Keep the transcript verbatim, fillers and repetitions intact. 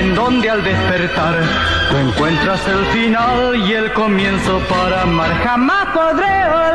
en donde al despertar tú encuentras el final y el comienzo para amar. Jamás podré olvidar